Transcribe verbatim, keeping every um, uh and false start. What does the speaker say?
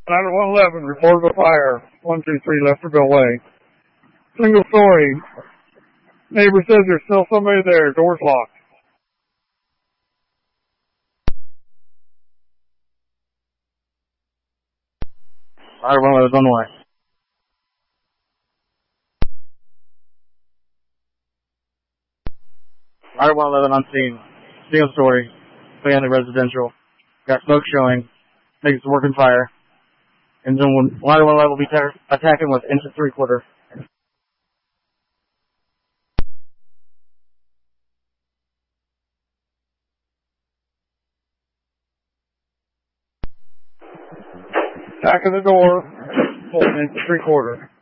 nine one eleven, reported a fire. one two three Lesterville Way. Single story. Neighbor says there's still somebody there. Door's locked. Fire one eleven on the way. Fire one eleven on scene. Single story. Family residential. Got smoke showing. Think it's a working fire. And then Fire one eleven will be tar- attacking with inch and three quarter. Back of the door, full inch three quarter.